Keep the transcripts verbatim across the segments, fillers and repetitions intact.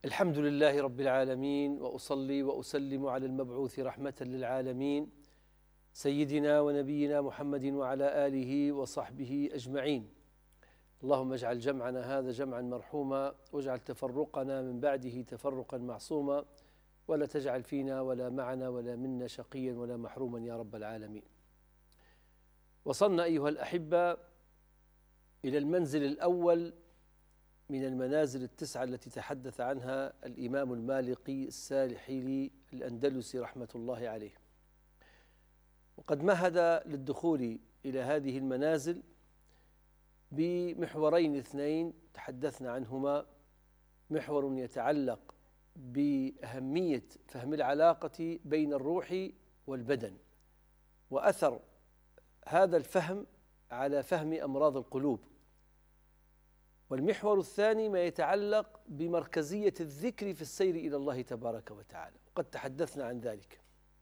الحمد لله رب العالمين، وأصلي وأسلم على المبعوث رحمة للعالمين سيدنا ونبينا محمد وعلى آله وصحبه أجمعين. اللهم اجعل جمعنا هذا جمعا مرحوما، واجعل تفرقنا من بعده تفرقا معصوما، ولا تجعل فينا ولا معنا ولا منا شقيا ولا محروما يا رب العالمين. وصلنا أيها الأحبة إلى المنزل الأول من المنازل التسعة التي تحدث عنها الإمام المالقي السالحيلي الأندلسي رحمة الله عليه، وقد مهد للدخول إلى هذه المنازل بمحورين اثنين تحدثنا عنهما. محور يتعلق بأهمية فهم العلاقة بين الروح والبدن وأثر هذا الفهم على فهم أمراض القلوب، والمحور الثاني ما يتعلق بمركزية الذكر في السير إلى الله تبارك وتعالى، وقد تحدثنا عن ذلك.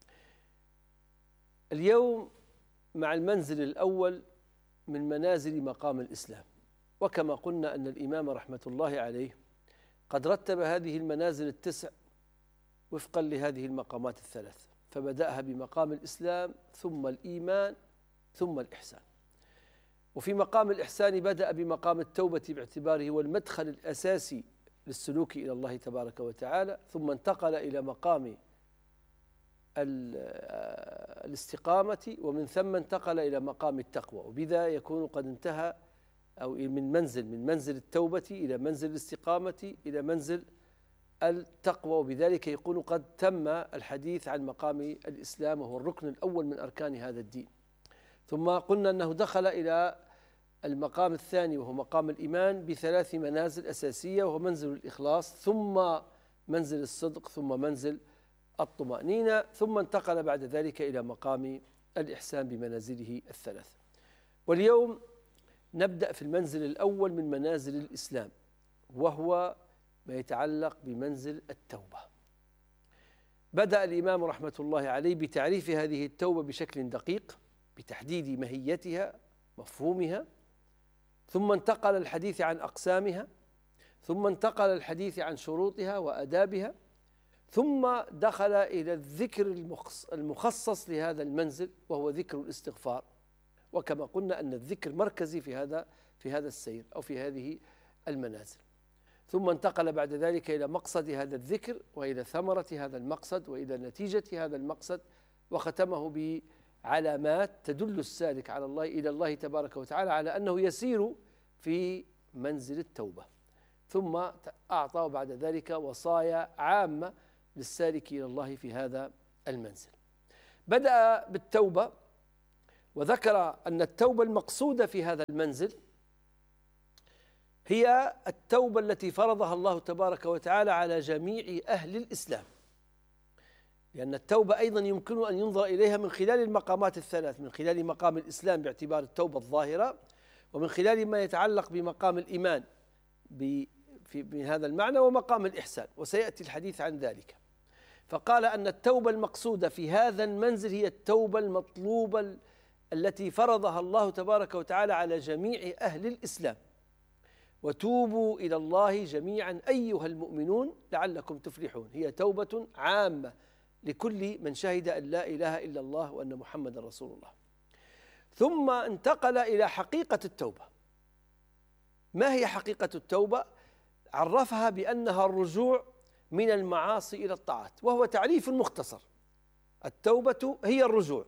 اليوم مع المنزل الأول من منازل مقام الإسلام، وكما قلنا أن الإمام رحمة الله عليه قد رتب هذه المنازل التسع وفقا لهذه المقامات الثلاث، فبدأها بمقام الإسلام ثم الإيمان ثم الإحسان. وفي مقام الإحسان بدأ بمقام التوبة باعتباره هو المدخل الأساسي للسلوك إلى الله تبارك وتعالى، ثم انتقل إلى مقام الاستقامة، ومن ثم انتقل إلى مقام التقوى، وبذا يكون قد انتهى أو من منزل من منزل التوبة إلى منزل الاستقامة إلى منزل التقوى، وبذلك يكون قد تم الحديث عن مقام الإسلام وهو الركن الأول من أركان هذا الدين. ثم قلنا أنه دخل إلى المقام الثاني وهو مقام الإيمان بثلاث منازل أساسية، وهو منزل الإخلاص ثم منزل الصدق ثم منزل الطمأنينة، ثم انتقل بعد ذلك إلى مقام الإحسان بمنازله الثلاث. واليوم نبدأ في المنزل الأول من منازل الإسلام، وهو ما يتعلق بمنزل التوبة. بدأ الإمام رحمة الله عليه بتعريف هذه التوبة بشكل دقيق بتحديد ماهيتها مفهومها، ثم انتقل الحديث عن أقسامها، ثم انتقل الحديث عن شروطها وأدابها، ثم دخل إلى الذكر المخصص لهذا المنزل وهو ذكر الاستغفار. وكما قلنا أن الذكر مركزي في هذا في هذا السير أو في هذه المنازل. ثم انتقل بعد ذلك إلى مقصد هذا الذكر وإلى ثمرة هذا المقصد وإلى نتيجة هذا المقصد، وختمه بعلامات تدل السالك على الله إلى الله تبارك وتعالى على أنه يسير في منزل التوبة. ثم أعطى بعد ذلك وصايا عامة للسالك إلى الله في هذا المنزل. بدأ بالتوبة وذكر أن التوبة المقصودة في هذا المنزل هي التوبة التي فرضها الله تبارك وتعالى على جميع أهل الإسلام، لأن التوبة أيضا يمكن أن ينظر إليها من خلال المقامات الثلاث، من خلال مقام الإسلام باعتبار التوبة الظاهرة، ومن خلال ما يتعلق بمقام الإيمان بهذا المعنى، ومقام الإحسان، وسيأتي الحديث عن ذلك. فقال أن التوبة المقصودة في هذا المنزل هي التوبة المطلوبة التي فرضها الله تبارك وتعالى على جميع أهل الإسلام. وتوبوا إلى الله جميعا أيها المؤمنون لعلكم تفلحون، هي توبة عامة لكل من شهد أن لا إله إلا الله وأن محمد رسول الله. ثم انتقل إلى حقيقة التوبة. ما هي حقيقة التوبة؟ عرفها بأنها الرجوع من المعاصي إلى الطاعات، وهو تعريف مختصر. التوبة هي الرجوع،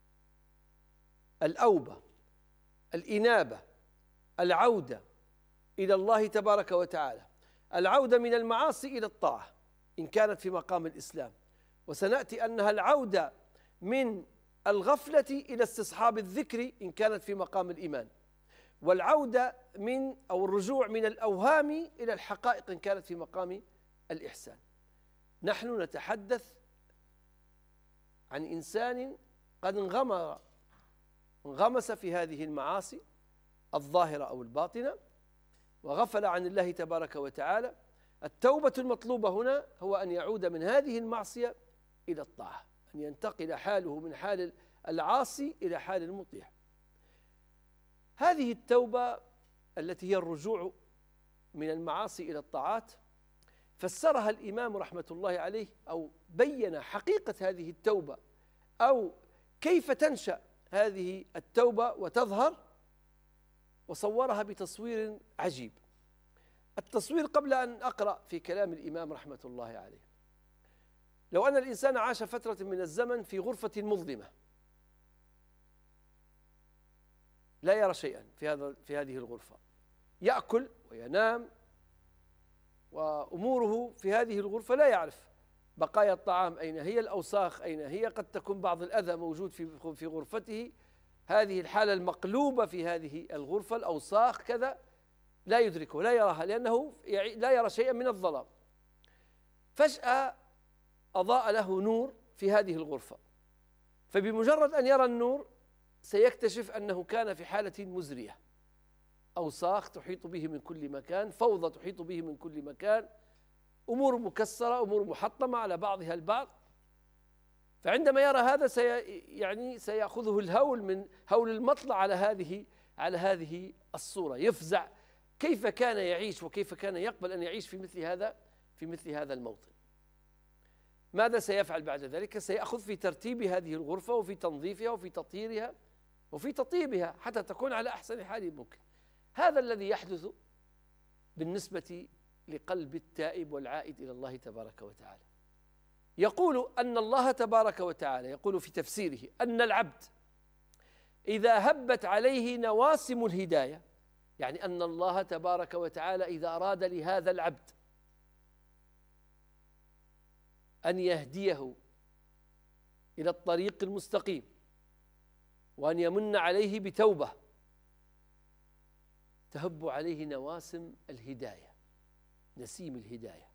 الأوبة، الإنابة، العودة إلى الله تبارك وتعالى، العودة من المعاصي إلى الطاعة إن كانت في مقام الإسلام، وسنأتي أنها العودة من الغفلة إلى استصحاب الذكر إن كانت في مقام الإيمان، والعودة من أو الرجوع من الأوهام إلى الحقائق إن كانت في مقام الإحسان. نحن نتحدث عن إنسان قد انغمر انغمس في هذه المعاصي الظاهرة أو الباطنة وغفل عن الله تبارك وتعالى. التوبة المطلوبة هنا هو أن يعود من هذه المعصية إلى الطاعة، أن ينتقل حاله من حال العاصي إلى حال المطيع. هذه التوبة التي هي الرجوع من المعاصي إلى الطاعات فسرها الإمام رحمة الله عليه أو بين حقيقة هذه التوبة أو كيف تنشأ هذه التوبة وتظهر، وصورها بتصوير عجيب. التصوير قبل أن أقرأ في كلام الإمام رحمة الله عليه، لو أن الإنسان عاش فترة من الزمن في غرفة مظلمة لا يرى شيئا في هذا في هذه الغرفة، يأكل وينام وأموره في هذه الغرفة لا يعرف بقايا الطعام أين هي، الأوساخ أين هي، قد تكون بعض الأذى موجود في في غرفته، هذه الحالة المقلوبة في هذه الغرفة، الأوساخ كذا لا يدركه، لا يراها لأنه لا يرى شيئا من الظلام. فجأة أضاء له نور في هذه الغرفة، فبمجرد أن يرى النور سيكتشف أنه كان في حالة مزرية، أوساخ تحيط به من كل مكان، فوضى تحيط به من كل مكان، أمور مكسرة، أمور محطمة على بعضها البعض. فعندما يرى هذا سي يعني سيأخذه الهول من هول المطلع على هذه على هذه الصورة، يفزع كيف كان يعيش وكيف كان يقبل أن يعيش في مثل هذا في مثل هذا الموطن. ماذا سيفعل بعد ذلك؟ سيأخذ في ترتيب هذه الغرفة وفي تنظيفها وفي تطهيرها وفي تطيبها حتى تكون على أحسن حال ممكن. هذا الذي يحدث بالنسبة لقلب التائب والعائد إلى الله تبارك وتعالى. يقول أن الله تبارك وتعالى يقول في تفسيره أن العبد إذا هبت عليه نواسم الهداية، يعني أن الله تبارك وتعالى إذا أراد لهذا العبد أن يهديه إلى الطريق المستقيم وأن يمن عليه بتوبة تهب عليه نواسم الهداية، نسيم الهداية.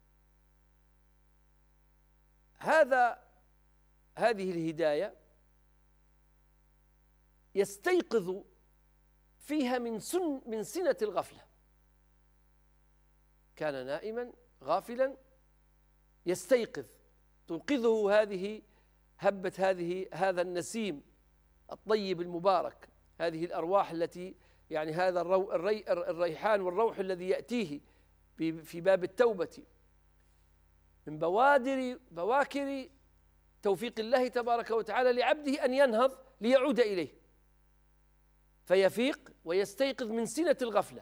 هذا هذه الهداية يستيقظ فيها من سن من سنة الغفلة، كان نائما غافلا يستيقظ، توقظه هذه هبة هذه هذا النسيم الطيب المبارك، هذه الأرواح التي يعني هذا الرو الري الريحان والروح الذي يأتيه في باب التوبة من بوادر بواكر توفيق الله تبارك وتعالى لعبده أن ينهض ليعود إليه، فيفيق ويستيقظ من سنة الغفلة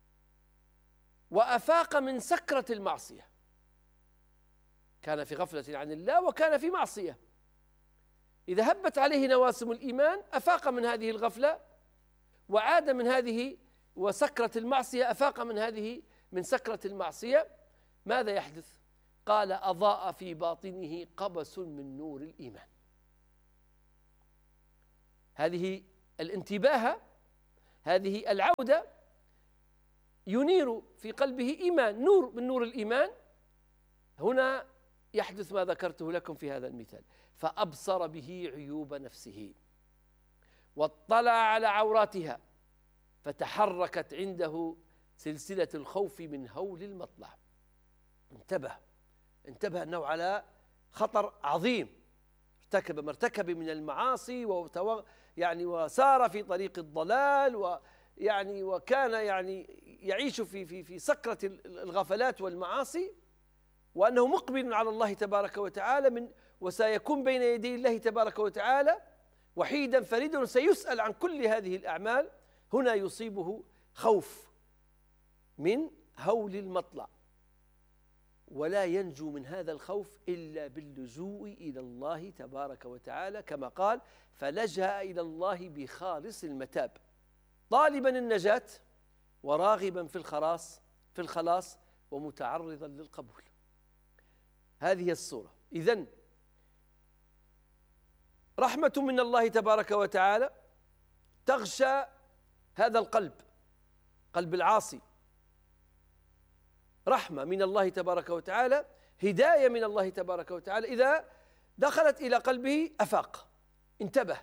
وأفاق من سكرة المعصية. كان في غفلة عن الله وكان في معصية، إذا هبت عليه نواسم الإيمان أفاق من هذه الغفلة وعاد من هذه وسكرة المعصية، أفاق من هذه من سكرة المعصية. ماذا يحدث؟ قال أضاء في باطنه قبس من نور الإيمان. هذه الانتباه، هذه العودة ينير في قلبه إيمان، نور من نور الإيمان. هنا يحدث ما ذكرته لكم في هذا المثال، فأبصر به عيوب نفسه واطلع على عوراتها فتحركت عنده سلسلة الخوف من هول المطلع. انتبه انتبه أنه على خطر عظيم، ارتكب ما ارتكب من المعاصي وتو يعني وسار في طريق الضلال، ويعني وكان يعني يعيش في في في سكرة الغفلات والمعاصي، وأنه مقبل على الله تبارك وتعالى من وسيكون بين يدي الله تبارك وتعالى وحيدا فريدا سيسأل عن كل هذه الأعمال. هنا يصيبه خوف من هول المطلع، ولا ينجو من هذا الخوف إلا باللجوء إلى الله تبارك وتعالى، كما قال فلجأ إلى الله بخالص المتاب طالبا النجاة وراغبا في الخلاص في الخلاص ومتعرضا للقبول. هذه الصورة. إذن رحمة من الله تبارك وتعالى تغشى هذا القلب، قلب العاصي، رحمة من الله تبارك وتعالى، هداية من الله تبارك وتعالى. إذا دخلت إلى قلبه أفاق، انتبه،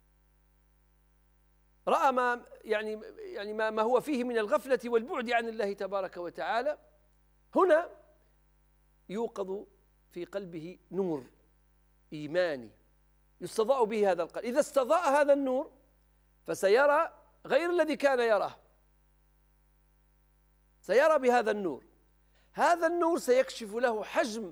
رأى ما يعني يعني ما ما هو فيه من الغفلة والبعد عن الله تبارك وتعالى. هنا يوقظ في قلبه نور إيماني يستضاء به هذا القلب. إذا استضاء هذا النور فسيرى غير الذي كان يراه، سيرى بهذا النور. هذا النور سيكشف له حجم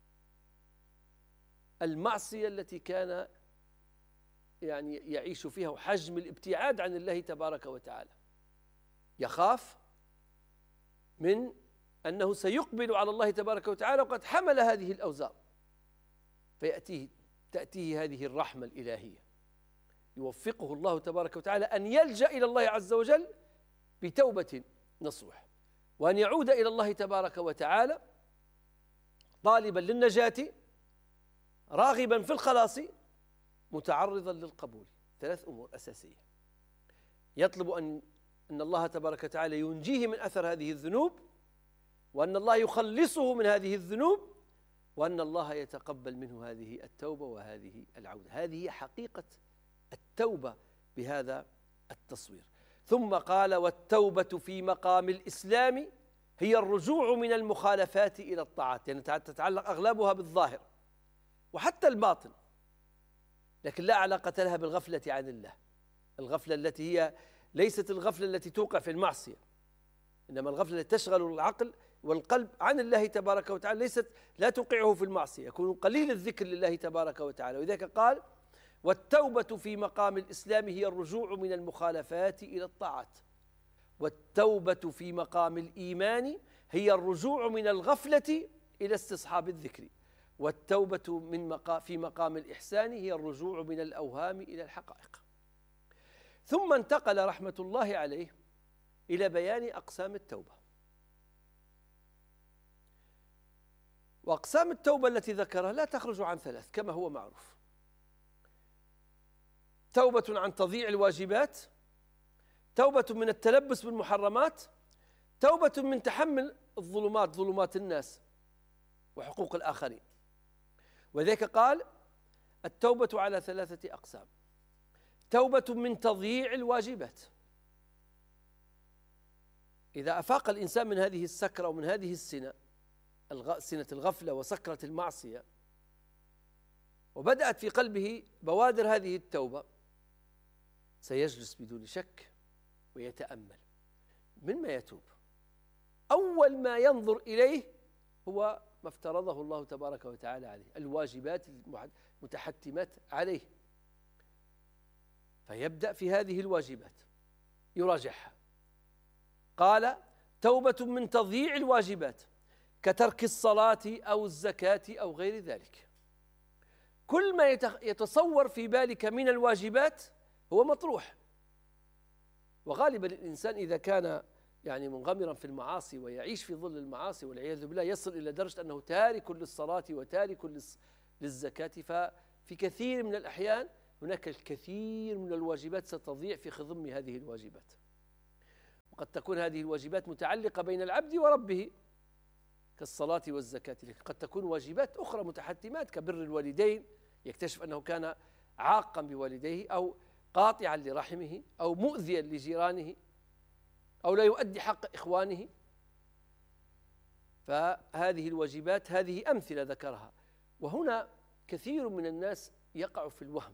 المعصية التي كان يعني يعيش فيها وحجم الابتعاد عن الله تبارك وتعالى. يخاف من أنه سيقبل على الله تبارك وتعالى وقد حمل هذه الأوزار، فيأتيه تأتيه هذه الرحمة الإلهية، يوفقه الله تبارك وتعالى أن يلجأ إلى الله عز وجل بتوبة نصوح، وأن يعود إلى الله تبارك وتعالى طالبا للنجاة راغبا في الخلاص متعرضا للقبول. ثلاث أمور أساسية: يطلب أن أن الله تبارك وتعالى ينجيه من أثر هذه الذنوب، وأن الله يخلصه من هذه الذنوب، وأن الله يتقبل منه هذه التوبة وهذه العودة. هذه هي حقيقة التوبة بهذا التصوير. ثم قال: والتوبة في مقام الإسلام هي الرجوع من المخالفات إلى الطاعات، يعني تتعلق أغلبها بالظاهر وحتى الباطن، لكن لا علاقة لها بالغفلة عن الله. الغفلة التي هي ليست الغفلة التي توقع في المعصية، إنما الغفلة التي تشغل العقل والقلب عن الله تبارك وتعالى ليست لا توقعه في المعصية، يكون قليل الذكر لله تبارك وتعالى. ولذلك قال: والتوبة في مقام الإسلام هي الرجوع من المخالفات إلى الطاعات، والتوبة في مقام الإيمان هي الرجوع من الغفلة إلى استصحاب الذكر، والتوبة من مقام في مقام الإحسان هي الرجوع من الأوهام إلى الحقائق. ثم انتقل رحمة الله عليه إلى بيان أقسام التوبة. وأقسام التوبة التي ذكرها لا تخرج عن ثلاث كما هو معروف: توبة عن تضييع الواجبات، توبة من التلبس بالمحرمات، توبة من تحمل الظلمات، ظلمات الناس وحقوق الآخرين. وذلك قال: التوبة على ثلاثة أقسام: توبة من تضييع الواجبات، إذا أفاق الإنسان من هذه السكرة ومن هذه السنة، سنة الغفلة وسكرة المعصية، وبدأت في قلبه بوادر هذه التوبة، سيجلس بدون شك ويتأمل مما يتوب. أول ما ينظر إليه هو ما افترضه الله تبارك وتعالى عليه، الواجبات المتحتمات عليه، فيبدأ في هذه الواجبات يراجعها. قال: توبة من تضييع الواجبات كترك الصلاة أو الزكاة أو غير ذلك. كل ما يتصور في بالك من الواجبات هو مطروح. وغالبا الإنسان إذا كان يعني منغمرا في المعاصي ويعيش في ظل المعاصي والعياذ بالله يصل إلى درجة أنه تارك للصلاة وتارك للزكاة، ففي كثير من الأحيان هناك الكثير من الواجبات ستضيع في خضم هذه الواجبات. وقد تكون هذه الواجبات متعلقة بين العبد وربه كالصلاة والزكاة، لكن قد تكون واجبات أخرى متحتمات كبر الوالدين، يكتشف أنه كان عاقا بوالديه أو قاطعا لرحمه أو مؤذيا لجيرانه أو لا يؤدي حق إخوانه. فهذه الواجبات هذه أمثلة ذكرها. وهنا كثير من الناس يقع في الوهم،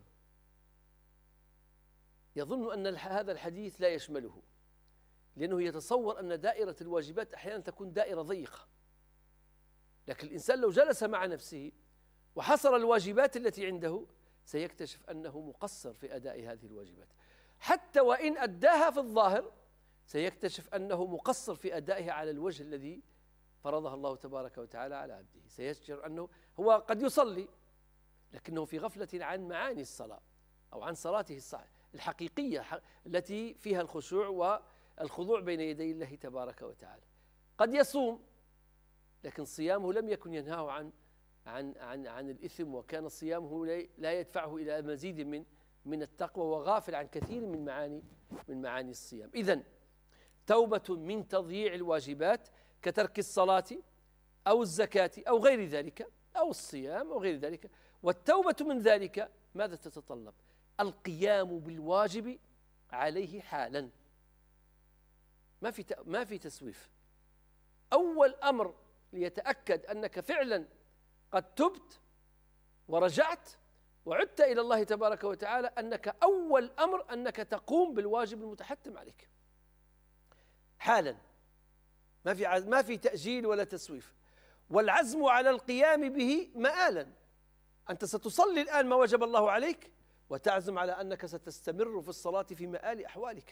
يظن أن هذا الحديث لا يشمله، لأنه يتصور أن دائرة الواجبات أحيانا تكون دائرة ضيقة. لكن الإنسان لو جلس مع نفسه وحصر الواجبات التي عنده سيكتشف أنه مقصر في أداء هذه الواجبات، حتى وإن أداها في الظاهر سيكتشف أنه مقصر في أدائها على الوجه الذي فرضها الله تبارك وتعالى على عبده. سيشعر أنه هو قد يصلي لكنه في غفلة عن معاني الصلاة أو عن صلاته الحقيقية التي فيها الخشوع والخضوع بين يدي الله تبارك وتعالى. قد يصوم لكن صيامه لم يكن ينهاه عن عن عن عن الإثم، وكان صيامه لا يدفعه إلى مزيد من من التقوى، وغافل عن كثير من معاني من معاني الصيام. إذن توبة من تضييع الواجبات كترك الصلاة أو الزكاة أو غير ذلك أو الصيام أو غير ذلك. والتوبة من ذلك ماذا تتطلب؟ القيام بالواجب عليه حالا، ما في ما في تسويف. أول أمر ليتأكد أنك فعلا قد تبت ورجعت وعدت إلى الله تبارك وتعالى أنك أول أمر أنك تقوم بالواجب المتحتم عليك حالا، ما في ما في تأجيل ولا تسويف. والعزم على القيام به مآلا، أنت ستصلي الآن ما وجب الله عليك، وتعزم على أنك ستستمر في الصلاة في مآل أحوالك.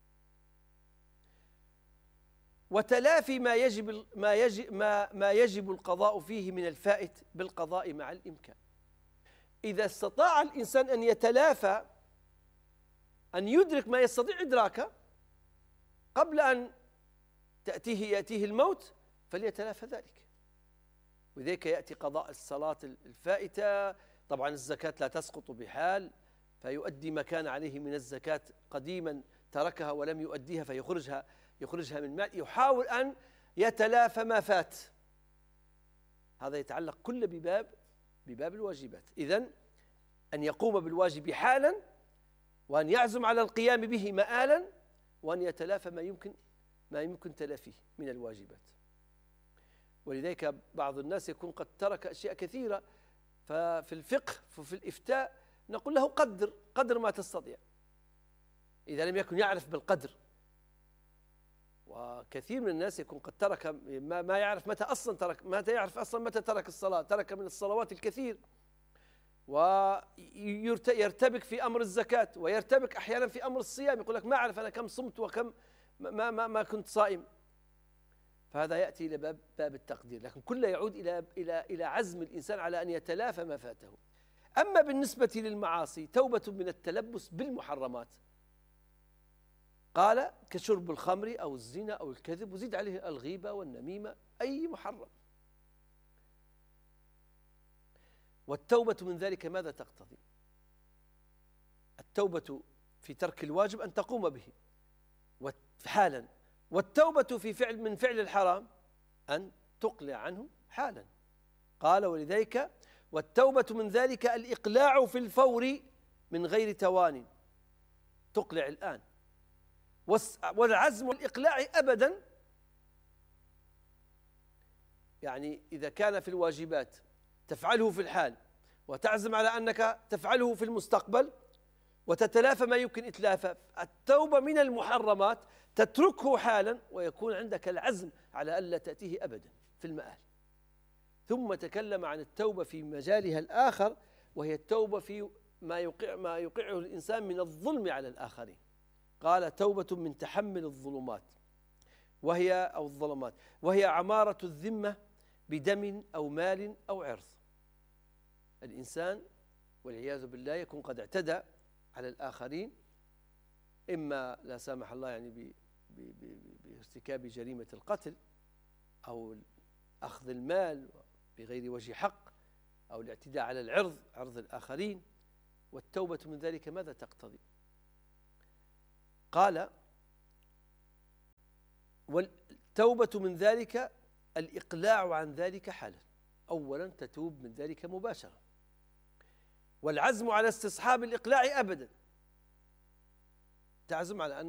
وتلافي ما يجب ما يجب ما ما يجب القضاء فيه من الفائت بالقضاء مع الإمكان. إذا استطاع الإنسان أن يتلافى، أن يدرك ما يستطيع إدراكه قبل أن تأتيه يأتيه الموت، فليتلافى ذلك. وذلك يأتي قضاء الصلاة الفائتة. طبعا الزكاة لا تسقط بحال، فيؤدي ما كان عليه من الزكاة قديما تركها ولم يؤديها فيخرجها يخرجها من مال، يحاول أن يتلافى ما فات. هذا يتعلق كل بباب بباب الواجبات. إذن أن يقوم بالواجب حالا، وأن يعزم على القيام به مآلا، وأن يتلافى ما يمكن ما يمكن تلافيه من الواجبات. ولذلك بعض الناس يكون قد ترك أشياء كثيرة، ففي الفقه ففي الإفتاء نقول له قدر قدر ما تستطيع إذا لم يكن يعرف بالقدر. وكثير من الناس يكون قد ترك ما, ما يعرف متى أصلا ترك متى يعرف أصلا متى ترك الصلاة، ترك من الصلوات الكثير، ويرتبك في أمر الزكاة، ويرتبك أحيانا في أمر الصيام، يقول لك ما أعرف أنا كم صمت وكم ما, ما, ما كنت صائم. فهذا يأتي إلى باب, باب التقدير، لكن كله يعود إلى, إلى, إلى عزم الإنسان على أن يتلافى ما فاته. أما بالنسبة للمعاصي توبة من التلبس بالمحرمات، قال كشرب الخمر أو الزنا أو الكذب، وزيد عليه الغيبة والنميمة، أي محرم. والتوبة من ذلك ماذا تقتضي؟ التوبة في ترك الواجب أن تقوم به حالا، والتوبة في فعل من فعل الحرام أن تقلع عنه حالا. قال ولذلك والتوبة من ذلك الإقلاع في الفور من غير توان، تقلع الآن. والعزم والإقلاع أبدا، يعني إذا كان في الواجبات تفعله في الحال، وتعزم على أنك تفعله في المستقبل، وتتلافى ما يمكن إتلافه. التوبة من المحرمات تتركه حالا، ويكون عندك العزم على ألا تأتيه أبدا في المآل. ثم تكلم عن التوبة في مجالها الآخر، وهي التوبة في ما يوقع ما يوقعه الإنسان من الظلم على الآخرين. قال توبة من تحمل الظلمات وهي أو الظلمات وهي عمارة الذمة بدم أو مال أو عرض. الإنسان والعياذ بالله يكون قد اعتدى على الآخرين، إما لا سامح الله يعني بارتكاب جريمة القتل أو أخذ المال بغير وجه حق أو الاعتداء على العرض عرض الآخرين. والتوبة من ذلك ماذا تقتضي؟ قال والتوبة من ذلك الإقلاع عن ذلك حالا، أولا تتوب من ذلك مباشرة، والعزم على استصحاب الإقلاع أبدا، تعزم على أن